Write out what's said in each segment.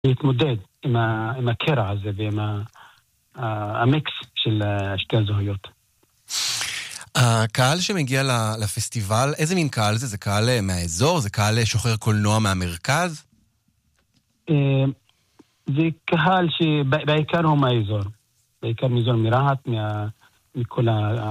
להתמודד עם הקרע הזה ועם המיקס של שתי הזהויות. הקהל שמגיע לפסטיבל, איזה מין קהל זה? זה קהל מהאזור? זה קהל שוחר קולנוע מהמרכז? זה קהל שבעיקר הוא מהאזור. בעיקר מאזור מרהט, מכל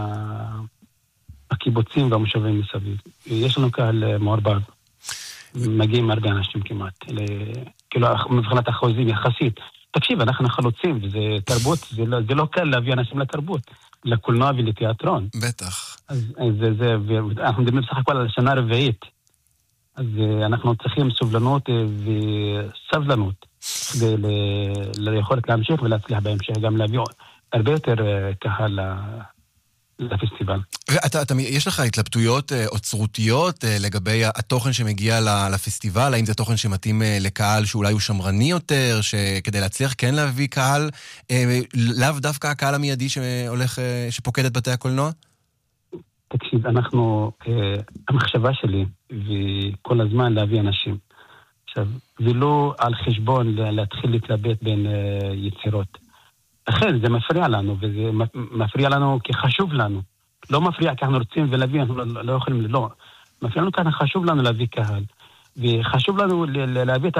הקיבוצים והמושבים מסביב. יש לנו קהל מעורבב. מגיעים הרבה אנשים כמעט. כאילו, מבחינת אחוזים יחסית. תקשיב, אנחנו חלוצים, וזה תרבות, זה לא קל להביא אנשים לתרבות, לקולנוע ולתיאטרון. בטח. אז אנחנו מדברים בסך הכל על השנה הרביעית. אז אנחנו צריכים סובלנות וסבלנות כדי ליכולת להמשיך ולהצליח בהמשך, גם להביא הרבה יותר קהל לפסטיבל. יש לך התלבטויות אוצרותיות לגבי התוכן שמגיע לפסטיבל? האם זה תוכן שמתאים לקהל שאולי הוא שמרני יותר, שכדי להצליח כן להביא קהל, לאו דווקא הקהל המיידי שפוקד את בתי הקולנוע? תקשיב, המחשבה שלי, וכל הזמן להביא אנשים. עכשיו, ולא על חשבון להתחיל להתלבט בין יצירות. לכן, זה מפריע לנו, וזה מפריע לנו כי חשוב לנו. לא מפריע כי אנחנו רוצים ולהביא, אנחנו לא יכולים, לא. מפריע לנו כי חשוב לנו להביא קהל. וחשוב לנו להביא את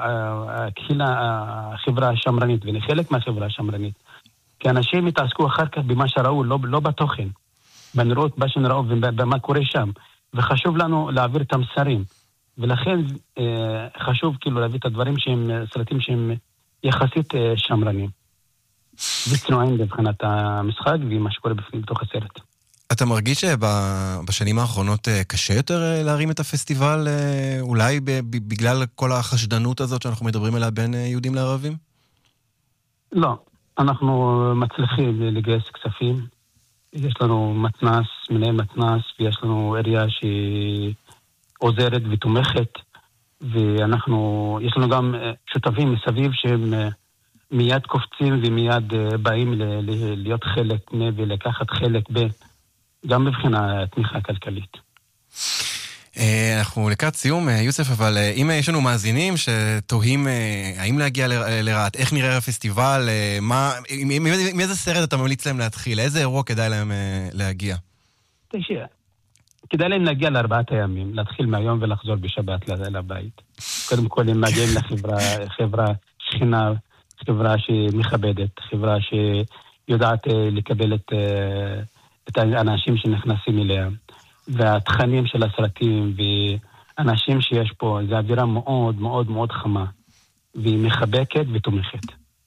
החברה השמרנית, וחלק מהחברה השמרנית. כי אנשים יתעסקו אחר כך במה שראו, לא בתוכן. בנראות, מה שנראו ובמה קורה שם. וחשוב לנו להעביר את המסרים. ולכן חשוב כאילו להביא את הדברים שהם, סרטים שהם יחסית שמרנים. וצנועים בבחינת המשחק ומה שקורה בפנים בתוך הסרט. אתה מרגיש שבשנים האחרונות קשה יותר להרים את הפסטיבל, אולי בגלל כל החשדנות הזאת שאנחנו מדברים עליה בין יהודים לערבים? לא, אנחנו מצליחים לגייס כספים. יש לנו מתנס, מנהל מתנס, ויש לנו עירייה שעוזרת ותומכת, יש לנו גם שותפים מסביב שהם מיד קופצים ומיד באים להיות חלק ולקחת חלק גם מבחינה תמיכה כלכלית. אנחנו לקראת סיום, יוסף, אבל אם יש לנו מאזינים שתוהים האם להגיע לרהט, איך נראה הפסטיבל, מאיזה סרט אתה ממליץ להם להתחיל? איזה אירוע כדאי להם להגיע? כדאי להם להגיע ל4 הימים, להתחיל מהיום ולחזור בשבת לבית. קודם כל הם מגיעים לחברה שכנה, חברה שמכבדת, חברה שיודעת לקבל את האנשים שנכנסים אליה, והתכנים של הסרטים, ואנשים שיש פה, זו אווירה מאוד מאוד מאוד חמה, והיא מחבקת ותומכת.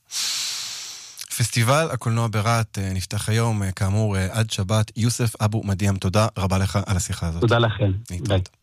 פסטיבל הקולנוע ברהט נפתח היום, כאמור, עד שבת. יוסף אבו מדיאם, תודה רבה לך על השיחה הזאת. תודה לכם. להתראות.